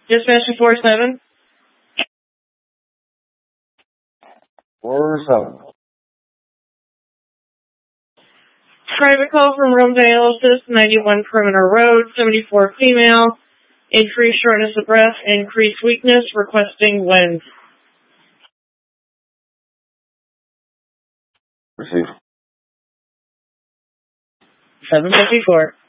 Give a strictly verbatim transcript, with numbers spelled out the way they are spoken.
Dispatch to four seven. four seven. Private call from Rome Dialysis, ninety-one Perimeter Road, seventy-four female. Increased shortness of breath, increased weakness, requesting wind. Receive. seven fifty-four.